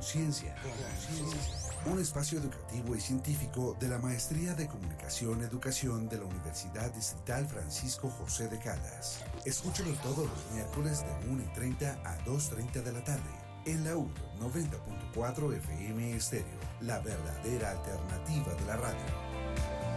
Conciencia. Un espacio educativo y científico de la Maestría de Comunicación Educación de la Universidad Distrital Francisco José de Caldas. Escúchalo todos los miércoles de 1:30 a 2:30 de la tarde. En la UD 90.4 FM Estéreo, la verdadera alternativa de la radio.